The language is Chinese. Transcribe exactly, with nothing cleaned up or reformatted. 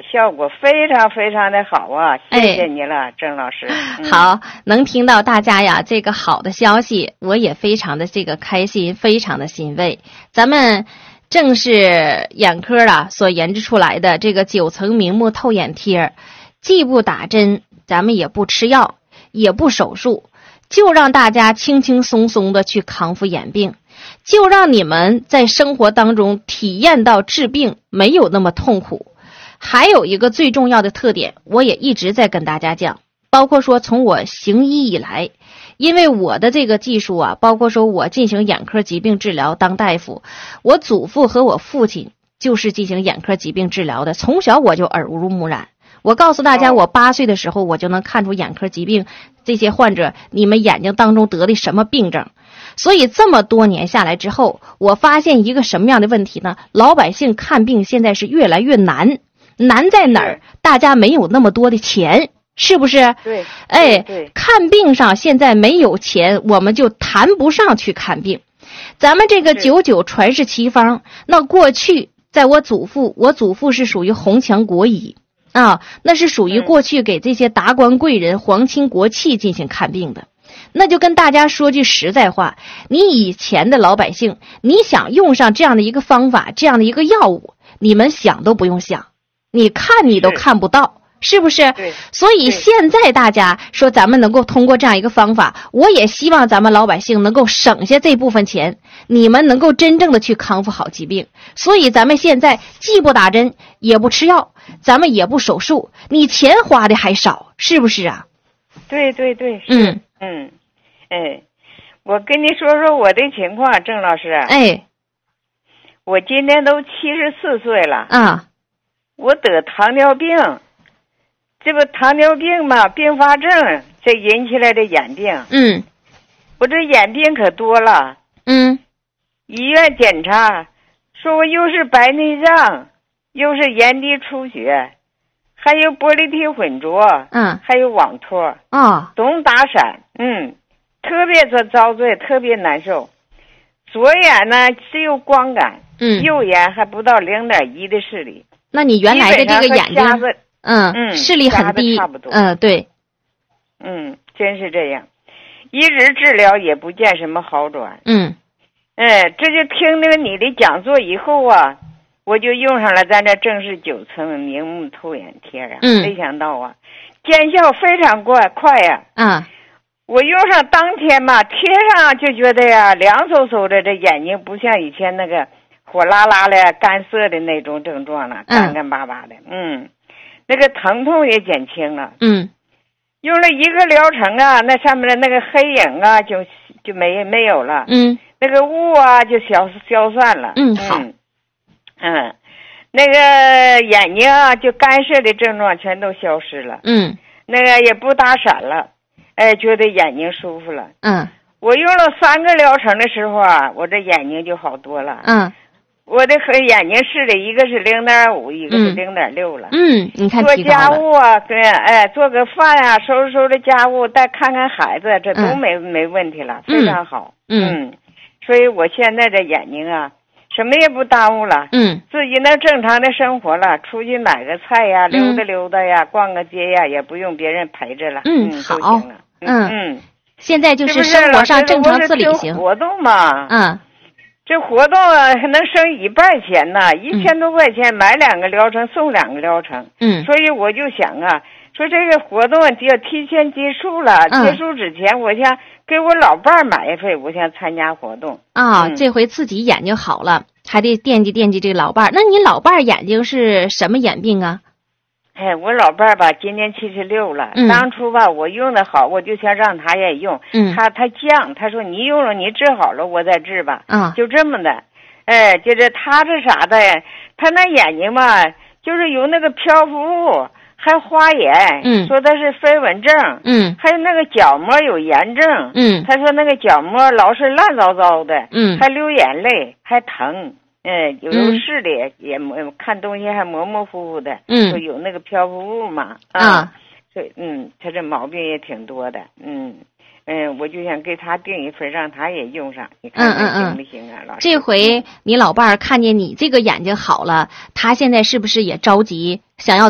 效果非常非常的好啊！谢谢你了，哎、郑老师。 嗯、好，能听到大家呀这个好的消息，我也非常的这个开心，非常的欣慰。咱们正是眼科啊所研制出来的这个九层明目透眼贴，既不打针，咱们也不吃药，也不手术，就让大家轻轻松松的去康复眼病。就让你们在生活当中体验到治病没有那么痛苦。还有一个最重要的特点，我也一直在跟大家讲，包括说从我行医以来，因为我的这个技术啊，包括说我进行眼科疾病治疗当大夫，我祖父和我父亲就是进行眼科疾病治疗的，从小我就耳濡目染。我告诉大家，我八岁的时候我就能看出眼科疾病这些患者你们眼睛当中得的什么病症。所以这么多年下来之后，我发现一个什么样的问题呢？老百姓看病现在是越来越难，难在哪儿？大家没有那么多的钱，是不是？ 对， 哎， 对， 看病上现在没有钱，我们就谈不上去看病。咱们这个九九传世奇方，那过去在我祖父，我祖父是属于红墙国医啊，那是属于过去给这些达官贵人、皇亲国戚进行看病的。那就跟大家说句实在话，你以前的老百姓，你想用上这样的一个方法，这样的一个药物，你们想都不用想，你看你都看不到，是不是？ 对。 所以现在大家说咱们能够通过这样一个方法，我也希望咱们老百姓能够省下这部分钱，你们能够真正的去康复好疾病。所以咱们现在既不打针，也不吃药，咱们也不手术，你钱花的还少，是不是啊？ 对对对， 嗯嗯。哎，我跟你说说我的情况，郑老师。 哎， 我今年都七十四岁了啊， 我得糖尿病，这不糖尿病嘛，并发症这引起来的眼病。 嗯， 我这眼病可多了。 嗯， 医院检查说我又是白内障，又是眼底出血，还有玻璃体混浊， 嗯， 还有网脱啊， 总打闪，嗯。特别的遭罪，特别难受。左眼呢只有光感， 嗯， 右眼还不到零点一的视力。 那你原来的这个眼睛，嗯嗯， 视力很低， 差不多。 嗯，对， 嗯，真是这样，一直治疗也不见什么好转。 嗯， 哎，这就听那个你的讲座以后啊，我就用上了咱这正式九层明目透眼贴啊。 嗯， 没想到啊，见效非常快快呀。 啊。 我用上当天嘛，贴上就觉得呀，凉飕飕的，这眼睛不像以前那个火辣辣的、干涩的那种症状了，干干巴巴的。嗯，那个疼痛也减轻了。 嗯， 用了一个疗程啊，那上面的那个黑影啊，就就没没有了。 嗯， 那个雾啊，就消消散了。 嗯，好。 嗯，嗯，那个眼睛啊，就干涩的症状全都消失了。 嗯， 那个也不打闪了。哎，觉得眼睛舒服了。 嗯， 我用了三个疗程的时候啊，我这眼睛就好多了。 嗯， 我的和眼睛视力一个是零点五，一个是零点六了。 嗯，你看做家务啊，对，哎，做个饭啊，收拾收拾家务，再看看孩子，这都没、嗯、没问题了，非常好。 嗯, 嗯， 所以我现在这眼睛啊，什么也不耽误了。 嗯， 自己能正常的生活了，出去买个菜呀，溜达溜达呀，嗯、逛个街呀，也不用别人陪着了。 嗯， 嗯好。 都行了。 嗯嗯， 现在就是生活上正常自理型。 活动嘛， 嗯， 这活动啊还能省一半钱呢，一千多块钱买两个疗程送两个疗程。 嗯， 所以我就想啊，说这个活动就要提前结束了， 嗯、 结束之前我想给我老伴儿买一份，我想参加活动。 啊、 嗯， 这回自己眼睛好了，还得惦记惦记这个老伴儿。那你老伴儿眼睛是什么眼病啊？ 哎，我老伴儿吧，今年七十六了。 嗯、 当初吧，我用的好，我就想让他也用。 嗯， 他他犟，他说你用了，你治好了，我再治吧。 啊， 就这么的。哎，就是他是啥的？他那眼睛嘛，就是有那个漂浮物，还花眼。 嗯， 说他是飞蚊症。 嗯， 还有那个角膜有炎症。 嗯， 他说那个角膜老是烂糟糟的。 嗯， 还流眼泪，还疼。嗯，有时候视力也模看东西还模模糊糊的。 嗯， 说有那个漂浮物嘛。 啊， 所以嗯，他这毛病也挺多的。嗯嗯，我就想给他订一份，让他也用上。你看看行不行啊， 嗯嗯嗯、 老师？ 这回你老伴儿看见你这个眼睛好了，他现在是不是也着急，想要